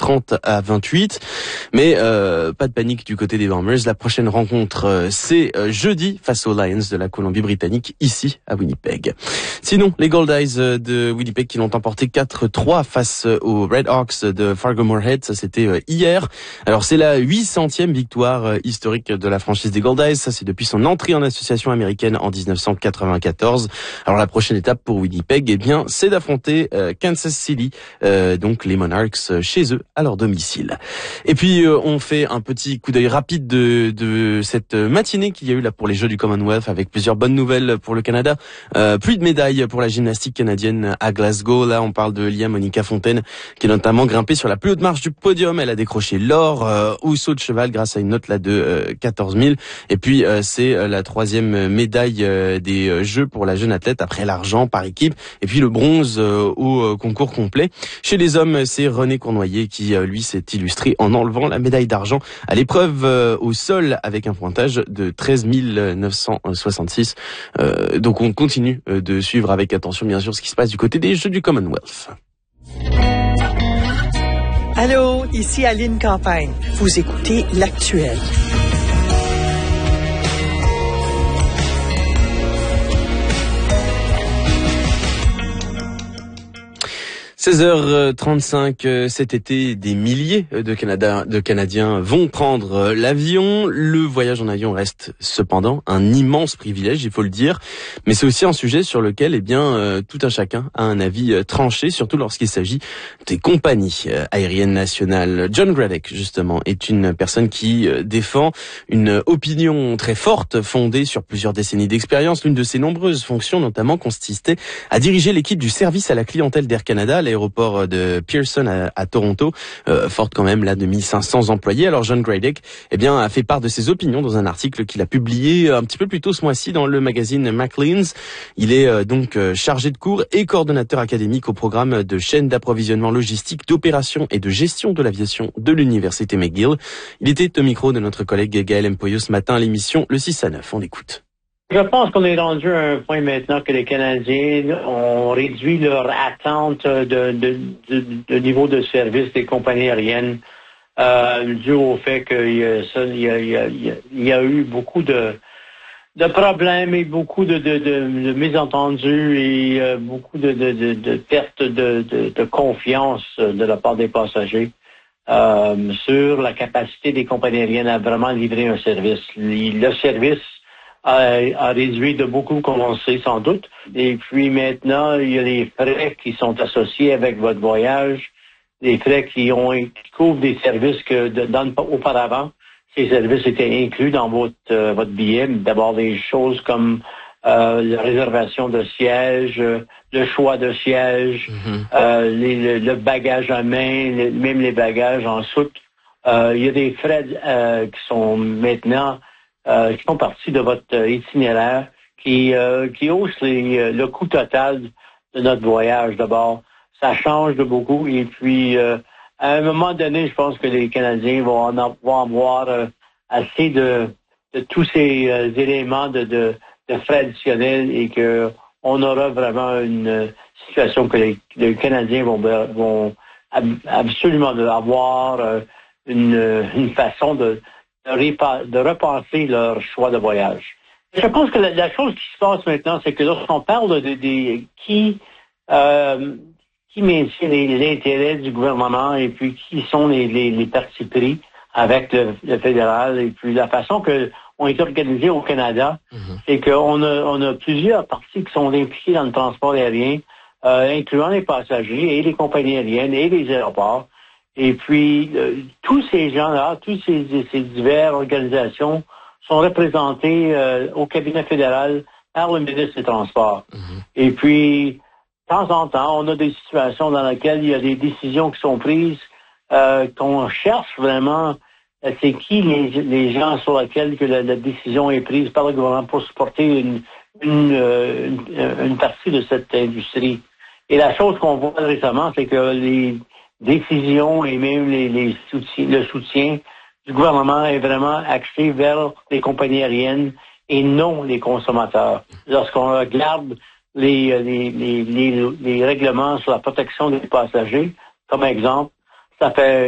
30-28. Mais pas de panique du côté des Bombers. La prochaine rencontre, c'est jeudi face aux Lions de la Colombie-Britannique, ici à Winnipeg. Sinon, les Goldies de Winnipeg qui l'ont emporté 4-3 face aux Red Hawks de Fargo-Moorhead. Ça, c'était hier. Alors, c'est la 800e victoire historique de la franchise des Goldies. Ça, c'est depuis son entrée en association américaine en 1994. Alors, la prochaine étape pour Winnipeg, eh bien, c'est d'affronter Kansas City, donc les Monarchs chez eux, à leur domicile. Et puis, on fait un petit coup d'œil rapide de cette matinée qu'il y a eu là pour les Jeux du Commonwealth, avec plusieurs bonnes nouvelles pour le Canada. Plus de médailles pour la gymnastique canadienne à Glasgow. Là, on parle de Lia Monica Fontaine, qui est notamment grimpée sur la plus haute marche du podium. Elle a décroché l'or au saut de cheval grâce à une note là de 14 000. Et puis, c'est la 3e médaille des Jeux pour la jeune athlète, après l'argent par équipe et puis le bronze au concours complet. Chez les hommes, c'est René Cournoyer qui, lui, s'est illustré en enlevant la médaille d'argent à l'épreuve au sol avec un pointage de 13 966. Donc on continue de suivre avec attention, bien sûr, ce qui se passe du côté des Jeux du Commonwealth. Allô, ici Aline Campagne. Vous écoutez L'Actuel. 16h35 cet été, des milliers de Canadiens vont prendre l'avion. Le voyage en avion reste cependant un immense privilège, il faut le dire. Mais c'est aussi un sujet sur lequel, eh bien, tout un chacun a un avis tranché, surtout lorsqu'il s'agit des compagnies aériennes nationales. John Gradek, justement, est une personne qui défend une opinion très forte, fondée sur plusieurs décennies d'expérience. L'une de ses nombreuses fonctions, notamment, consistait à diriger l'équipe du service à la clientèle d'Air Canada, l'aéroport de Pearson à Toronto, forte quand même là de 1500 employés. Alors John Gradek, eh bien, a fait part de ses opinions dans un article qu'il a publié un petit peu plus tôt ce mois-ci dans le magazine Maclean's. Il est donc chargé de cours et coordonnateur académique au programme de chaîne d'approvisionnement logistique, d'opération et de gestion de l'aviation de l'université McGill. Il était au micro de notre collègue Gaël Mpoyo ce matin à l'émission Le 6 à 9. On l'écoute. Je pense qu'on est rendu à un point maintenant que les Canadiens ont réduit leur attente de niveau de service des compagnies aériennes dû au fait qu'il y a eu beaucoup de problèmes et beaucoup de mésentendus et beaucoup de pertes de confiance de la part des passagers sur la capacité des compagnies aériennes à vraiment livrer un service. Le service a réduit de beaucoup, comme on sait sans doute. Et puis maintenant, il y a les frais qui sont associés avec votre voyage, les frais qui couvrent des services que auparavant, ces services étaient inclus dans votre billet. D'abord des choses comme la réservation de siège, le choix de siège, le bagage à main, même les bagages en soute. Il y a des frais qui sont maintenant qui font partie de votre itinéraire, qui haussent le coût total de notre voyage. D'abord, ça change de beaucoup. Et puis, à un moment donné, je pense que les Canadiens vont avoir assez de tous ces éléments de frais additionnels et que on aura vraiment une situation que les Canadiens vont absolument avoir une façon de repenser leur choix de voyage. Je pense que la chose qui se passe maintenant, c'est que lorsqu'on parle de qui maintient l'intérêt du gouvernement et puis qui sont les partis pris avec le fédéral et puis la façon que on est organisé au Canada, c'est qu'on a plusieurs partis qui sont impliqués dans le transport aérien, incluant les passagers et les compagnies aériennes et les aéroports. Et puis, tous ces gens-là, toutes ces diverses organisations sont représentées au cabinet fédéral par le ministre des Transports. Et puis, de temps en temps, on a des situations dans lesquelles il y a des décisions qui sont prises, qu'on cherche vraiment, c'est qui les gens sur lesquels que la décision est prise par le gouvernement pour supporter une partie de cette industrie. Et la chose qu'on voit récemment, c'est que les décisions et même le soutien du gouvernement est vraiment axé vers les compagnies aériennes et non les consommateurs. Lorsqu'on regarde les règlements sur la protection des passagers, comme exemple, ça fait